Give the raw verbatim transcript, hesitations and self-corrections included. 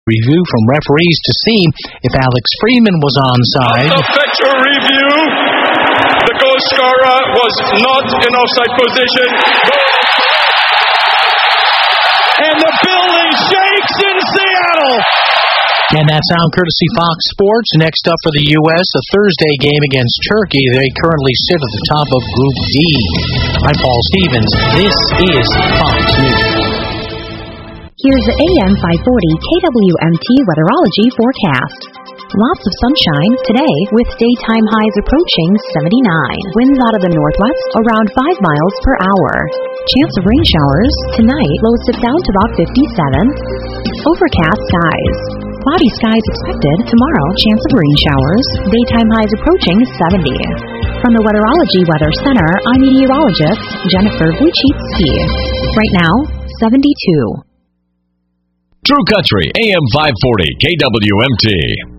Review from referees to see if Alex Freeman was onside. On the picture review, the goal scorer was not in offside position. And the building shakes in Seattle. And that sound courtesy Fox Sports. Next up for the U S, a Thursday game against Turkey. They currently sit at the top of Group D. I'm Paul Stevens. This is Fox News. Here's the A M five forty K W M T Weatherology forecast. Lots of sunshine today with daytime highs approaching seventy-nine. Winds out of the northwest around five miles per hour. Chance of rain showers tonight, lows dip down to about fifty-seven. Overcast skies. Cloudy skies expected tomorrow, chance of rain showers. Daytime highs approaching seventy. From the Weatherology Weather Center, I'm meteorologist Jennifer Wojcicki. Right now, seventy-two. True Country, A M five forty, K W M T.